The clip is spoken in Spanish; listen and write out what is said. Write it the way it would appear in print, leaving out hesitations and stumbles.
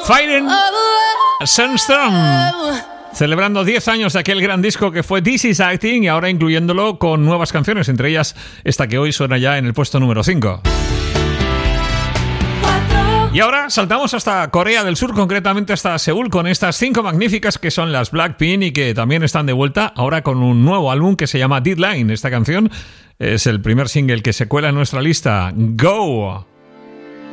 Fighting a Sunstorm, celebrando 10 años de aquel gran disco que fue This Is Acting, y ahora incluyéndolo con nuevas canciones, entre ellas esta que hoy suena ya en el puesto número 5. Y ahora saltamos hasta Corea del Sur, concretamente hasta Seúl, con estas 5 magníficas que son las Blackpink y que también están de vuelta ahora con un nuevo álbum que se llama Deadline. Esta canción es el primer single que se cuela en nuestra lista. Go!